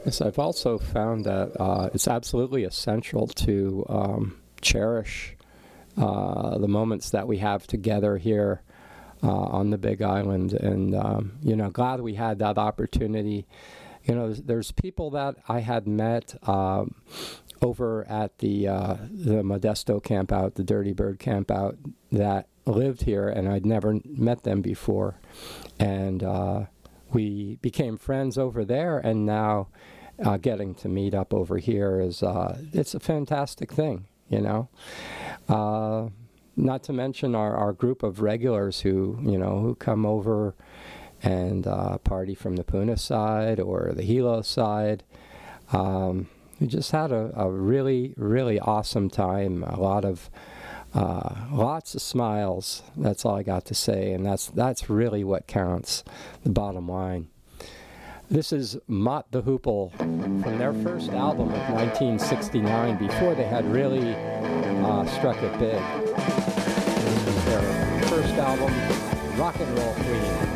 Yes, I've also found that it's absolutely essential to cherish the moments that we have together here on the Big Island. And, glad we had that opportunity. There's people that I had met over at the Modesto campout, the Dirty Bird campout, that lived here, and I'd never met them before. And we became friends over there, and now getting to meet up over here is it's a fantastic thing, Not to mention our group of regulars who come over and party from the Puna side or the Hilo side. We just had a really, really awesome time. Lots of smiles. That's all I got to say, and that's really what counts. The bottom line. This is Mott the Hoople from their first album of 1969, before they had really struck it big. This is their first album, Rock and Roll Queen.